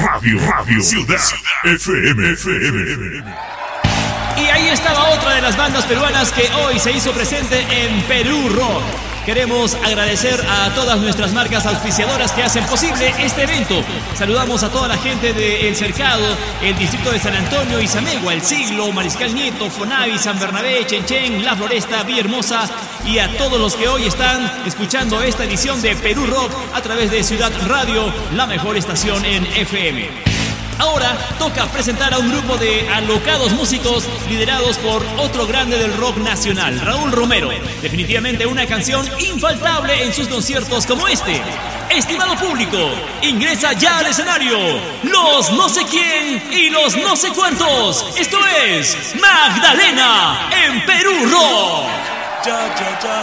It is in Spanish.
Radio Ciudad FM. Y ahí estaba otra de las bandas peruanas que hoy se hizo presente en Perú Rock. Queremos agradecer a todas nuestras marcas auspiciadoras que hacen posible este evento. Saludamos a toda la gente de El Cercado, el distrito de San Antonio, Isamegua, El Siglo, Mariscal Nieto, Fonavi, San Bernabé, Chenchen, La Floresta, Villahermosa y a todos los que hoy están escuchando esta edición de Perú Rock a través de Ciudad Radio, la mejor estación en FM. Ahora toca presentar a un grupo de alocados músicos liderados por otro grande del rock nacional, Raúl Romero. Definitivamente una canción infaltable en sus conciertos como este. Estimado público, ingresa ya al escenario los no sé quién y los no sé cuántos. Esto es Magdalena en Perú Rock.